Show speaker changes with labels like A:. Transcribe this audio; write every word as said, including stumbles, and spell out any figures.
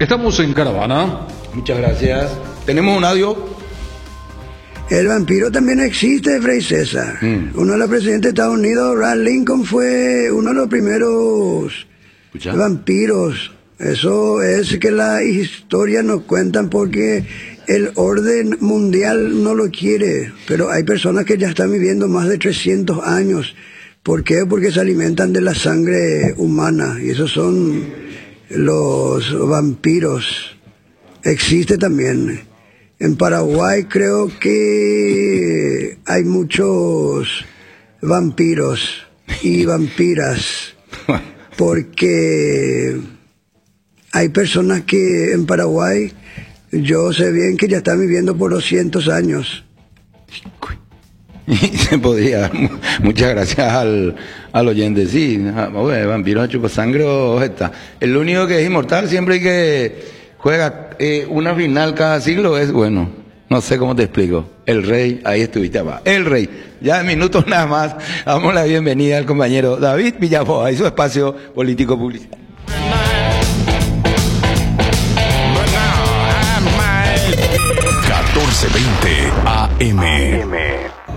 A: Estamos en Caravana.
B: Muchas gracias. ¿Tenemos un audio?
C: El vampiro también existe, Fray César. Mm. Uno de los presidentes de Estados Unidos, Abraham Lincoln, fue uno de los primeros ¿Escucha? vampiros. Eso es que la historia nos cuentan porque el orden mundial no lo quiere. Pero hay personas que ya están viviendo más de trescientos años. ¿Por qué? Porque se alimentan de la sangre humana. Y esos son los vampiros. Existe también. En Paraguay creo que hay muchos vampiros y vampiras, porque hay personas que en Paraguay, yo sé bien que ya están viviendo por doscientos años.
B: Se podría dar muchas gracias al, al oyente. Sí, vampiro chupa sangre o esta. El único que es inmortal siempre hay que juega eh, una final cada siglo es, bueno, no sé cómo te explico. El Rey, ahí estuviste abajo. El Rey, ya en minutos nada más, damos la bienvenida al compañero David Villafoa y su espacio político publicitario.
D: catorce veinte A M.